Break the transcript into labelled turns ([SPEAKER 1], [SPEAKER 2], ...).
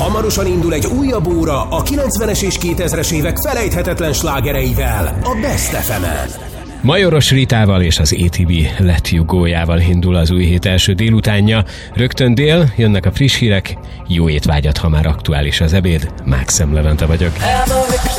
[SPEAKER 1] Hamarosan indul egy újabb óra a 90-es és 2000-es évek felejthetetlen slágereivel a Best FM-en.
[SPEAKER 2] Majoros Ritával és az ATB Let You Go-jával indul az új hét első délutánja. Rögtön dél, jönnek a friss hírek. Jó étvágyat, ha már aktuális az ebéd. Mákszem Levente vagyok.